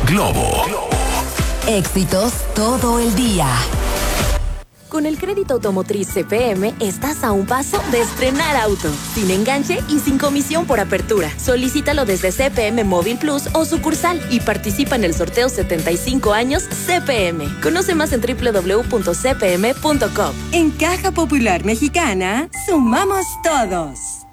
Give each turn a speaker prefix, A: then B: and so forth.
A: Globo.
B: Éxitos todo el día.
C: Con el crédito automotriz CPM estás a un paso de estrenar auto, sin enganche y sin comisión por apertura. Solicítalo desde CPM Móvil Plus o sucursal y participa en el sorteo 75 años CPM. Conoce más en www.cpm.com.
D: En Caja Popular Mexicana, sumamos todos.